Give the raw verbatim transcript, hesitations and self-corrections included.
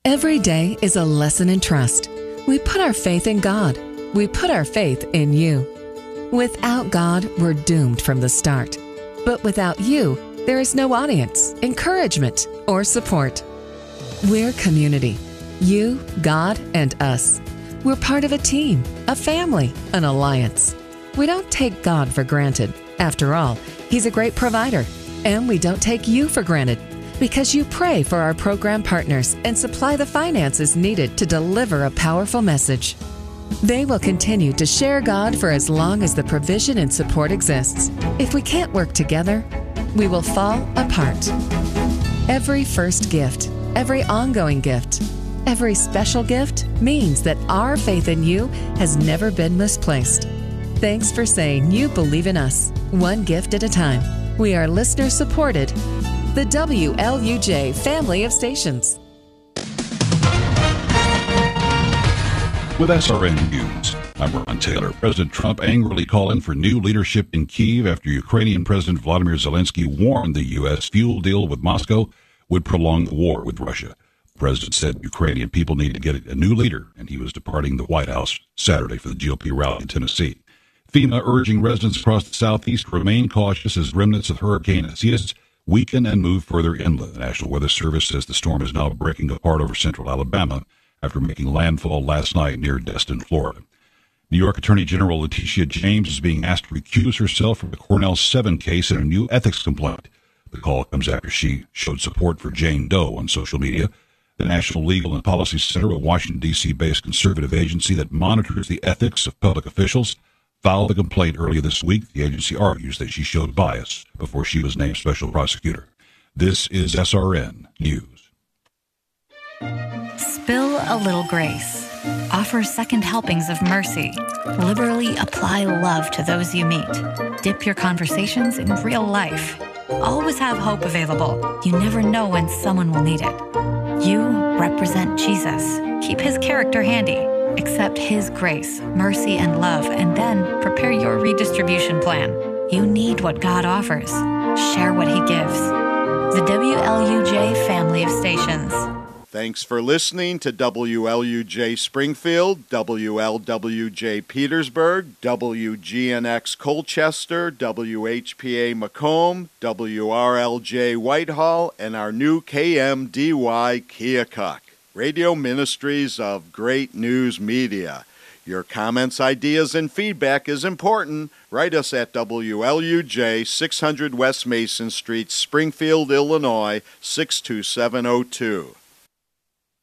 Every day is a lesson in trust. We put our faith in God. We put our faith in you. Without God, we're doomed from the start. But without you, there is no audience, encouragement, or support. We're community. You, God, and us. We're part of a team, a family, an alliance. We don't take God for granted. After all, He's a great provider. And we don't take you for granted, because you pray for our program partners and supply the finances needed to deliver a powerful message. They will continue to share God for as long as the provision and support exists. If we can't work together, we will fall apart. Every first gift, every ongoing gift, every special gift means that our faith in you has never been misplaced. Thanks for saying you believe in us, one gift at a time. We are listener-supported. The W L U J family of stations. With S R N News, I'm Ron Taylor. President Trump angrily calling for new leadership in Kyiv after Ukrainian President Vladimir Zelensky warned the U S fuel deal with Moscow would prolong the war with Russia. The president said Ukrainian people need to get a new leader, and he was departing the White House Saturday for the G O P rally in Tennessee. FEMA urging residents across the southeast to remain cautious as remnants of Hurricane Isaias weaken and move further inland. The National Weather Service says the storm is now breaking apart over central Alabama after making landfall last night near Destin, Florida. New York Attorney General Letitia James is being asked to recuse herself from the Cornell seven case in a new ethics complaint. The call comes after she showed support for Jane Doe on social media. The National Legal and Policy Center, a Washington, D C-based conservative agency that monitors the ethics of public officials, filed a complaint earlier this week. The agency argues that she showed bias before she was named special prosecutor. This is S R N News. Spill a little grace. Offer second helpings of mercy. Liberally apply love to those you meet. Dip your conversations in real life. Always have hope available. You never know when someone will need it. You represent Jesus. Keep His character handy. Accept His grace, mercy, and love, and then prepare your redistribution plan. You need what God offers. Share what He gives. The W L U J family of stations. Thanks for listening to W L U J Springfield, W L W J Petersburg, W G N X Colchester, W H P A Macomb, W R L J Whitehall, and our new K M D Y Keokuk. Radio Ministries of Great News Media. Your comments, ideas, and feedback is important. Write us at W L U J, six hundred West Mason Street, Springfield, Illinois, six two seven oh two.